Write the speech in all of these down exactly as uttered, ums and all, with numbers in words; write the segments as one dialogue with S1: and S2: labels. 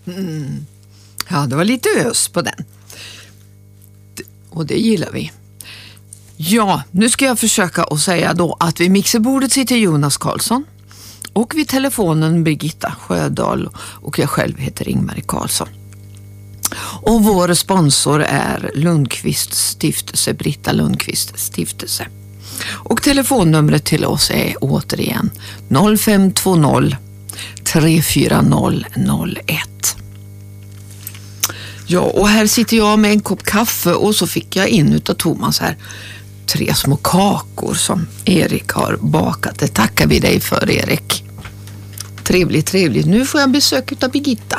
S1: Mm. Ja, det var lite ös på den. Och det gillar vi. Ja, nu ska jag försöka att säga då att vid mixerbordet sitter Jonas Karlsson och vid telefonen Birgitta Sjödahl och jag själv heter Ingmarie Karlsson. Och vår sponsor är Lundqvist stiftelse, Britta Lundqvist stiftelse. Och telefonnumret till oss är återigen noll fem två noll tre fyra noll noll ett. Ja, och här sitter jag med en kopp kaffe och så fick jag in utav Thomas här tre små kakor som Erik har bakat. Det tackar vi dig för, Erik. Trevligt, trevligt. Nu får jag besök utav Birgitta.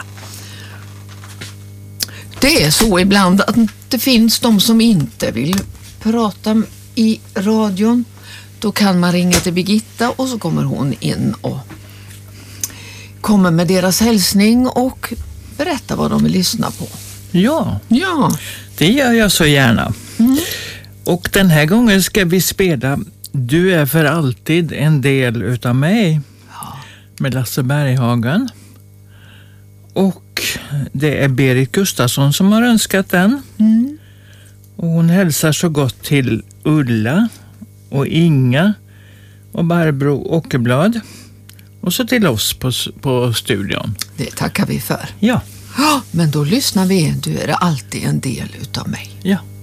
S1: Det är så ibland att det finns de som inte vill prata i radion. Då kan man ringa till Birgitta och så kommer hon in och kommer med deras hälsning och berätta vad de vill lyssna på.
S2: Ja,
S1: ja.
S2: Det gör jag så gärna. Mm. Och den här gången ska vi spela Du är för alltid en del utav mig ja. Med Lasse Berghagen. Och det är Berit Gustafsson som har önskat den. Mm. Och hon hälsar så gott till Ulla och Inga och Barbro Åkerblad. Och så till oss på, på studion.
S1: Det tackar vi för.
S2: Ja.
S1: Men då lyssnar vi. Du är alltid en del utav mig.
S2: Ja.